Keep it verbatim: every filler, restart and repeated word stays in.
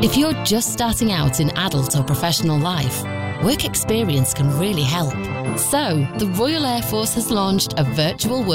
If you're just starting out in adult or professional life, work experience can really help. So, the Royal Air Force has launched a virtual work